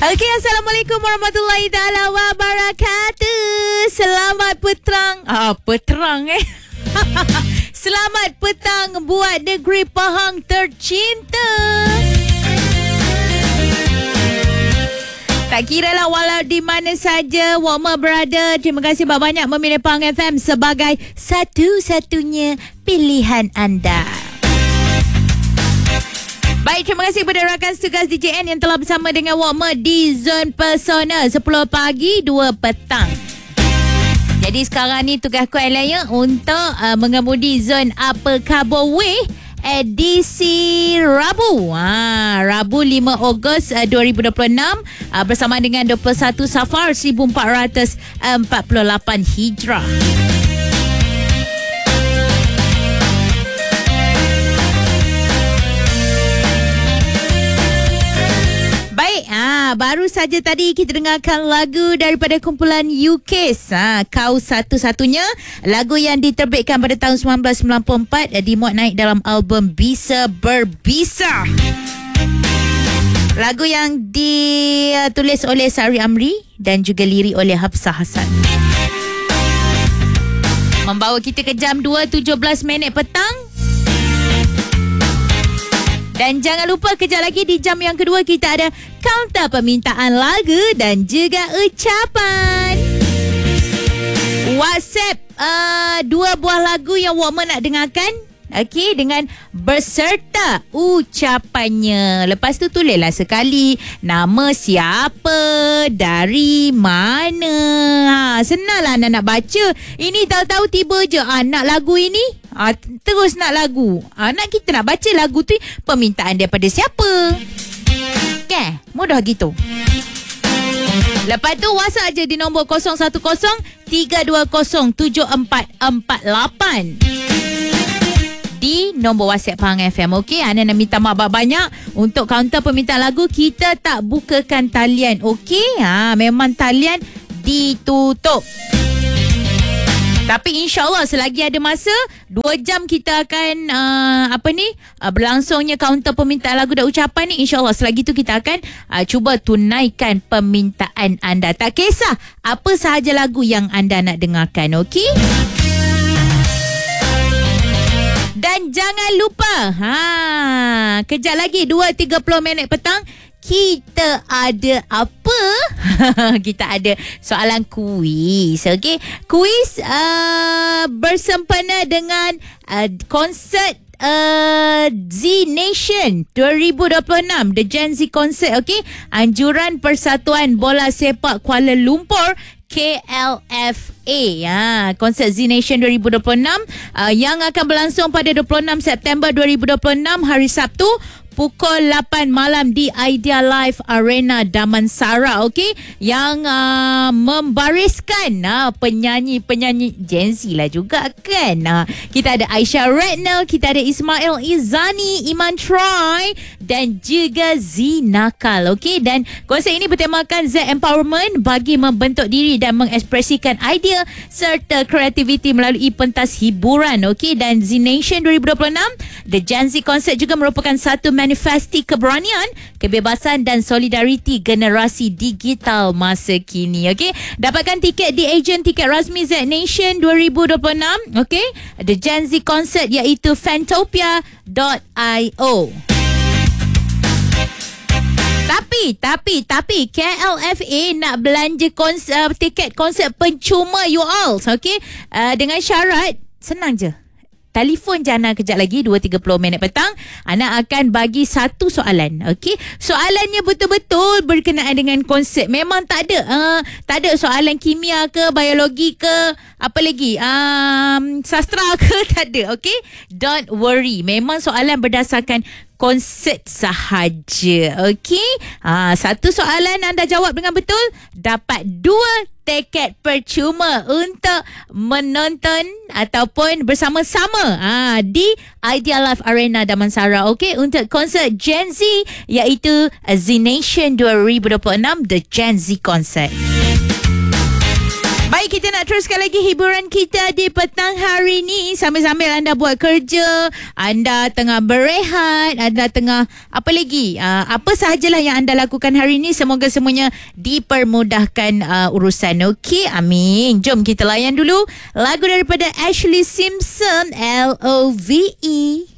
Okey, Assalamualaikum warahmatullahi taala wabarakatuh. Selamat petang. Petang Selamat petang buat negeri Pahang tercinta. Tak kiralah walau di mana saja Wama berada, terima kasih banyak memilih Pahang FM sebagai satu-satunya pilihan anda. Baik, terima kasih kepada rakan setugas DJN yang telah bersama dengan Wama di Zon Persona 10 pagi 2 petang. Jadi sekarang ni tugas aku adalah untuk mengemudi Zon Apa Khabar Weh edisi Rabu. Rabu 5 Ogos 2026 bersama dengan 21 Safar 1448 Hijrah. Baik, baru saja tadi kita dengarkan lagu daripada kumpulan UKIS, Kau Satu-Satunya, lagu yang diterbitkan pada tahun 1994, dimuat naik dalam album Bisa Berbisa. Lagu yang ditulis oleh Sari Amri dan juga lirik oleh Hafsah Hassan. Membawa kita ke jam 2.17 petang. Dan jangan lupa kejap lagi di jam yang kedua kita ada kaunter permintaan lagu dan juga ucapan. WhatsApp 2 buah lagu yang Wama nak dengarkan. Okey, dengan berserta ucapannya. Lepas tu tulislah sekali nama siapa, dari mana. Senanglah anak nak baca. Ini tahu-tahu tiba je nak lagu ini. Terus nak lagu. Nak kita nak baca lagu tu, permintaan daripada siapa. Mudah gitu. Lepas tu WhatsApp je di nombor 010-320-7448 di nombor WhatsApp Pahang FM. Okey, anda nak minta maaf banyak untuk kaunter permintaan lagu, kita tak bukakan talian. Okey, memang talian ditutup. Tapi insyaAllah selagi ada masa 2 jam kita akan berlangsungnya kaunter permintaan lagu dan ucapan ni. InsyaAllah selagi tu kita akan cuba tunaikan permintaan anda. Tak kisah apa sahaja lagu yang anda nak dengarkan. Okey? Dan jangan lupa, kejap lagi 2.30 petang, kita ada apa? Kita ada soalan kuis. Okey, kuis bersempena dengan konsert Z Nation 2026, The Gen Z Concert. Okey, Anjuran Persatuan Bola Sepak Kuala Lumpur, KLFA, konsert Z Nation 2026 yang akan berlangsung pada 26 September 2026 hari Sabtu pukul 8 malam di Idea Live Arena Damansara. Okey, yang membariskan penyanyi-penyanyi Gen Z lah juga kan. Kita ada Aisyah Rednell, kita ada Ismail Izani, Iman Troy dan juga Zinakal. Okey, dan konsert ini bertemakan Z Empowerment bagi membentuk diri dan mengekspresikan idea serta kreativiti melalui pentas hiburan. Okey, dan Z Nation 2026 The Gen Z Concert juga merupakan satu manifesti keberanian, kebebasan dan solidariti generasi digital masa kini. Okey, dapatkan tiket di ejen tiket rasmi Z Nation 2026. Okey, The Gen Z Concert iaitu Fantopia.io. Tapi KLFA nak belanja tiket konsert pencuma you all. Okey, dengan syarat senang je. Telefon je Ana kejap lagi 2.30 petang. Ana akan bagi satu soalan. Okey, soalannya betul-betul berkenaan dengan konsep. Memang tak ada soalan kimia ke, biologi ke, apa lagi, sastra ke, tak ada. Okey, don't worry, memang soalan berdasarkan konsert sahaja. Okey, satu soalan anda jawab dengan betul, dapat 2 tiket percuma untuk menonton ataupun bersama-sama di Idea Live Arena Damansara. Okey, untuk konsert Gen Z iaitu Z Nation 2026 The Gen Z Concert. Baik, kita nak teruskan lagi hiburan kita di petang hari ni. Sambil-sambil anda buat kerja, anda tengah berehat, anda tengah apa lagi? Apa sahajalah yang anda lakukan hari ni, semoga semuanya dipermudahkan urusan. Okey, amin. Jom kita layan dulu lagu daripada Ashley Simpson, Love.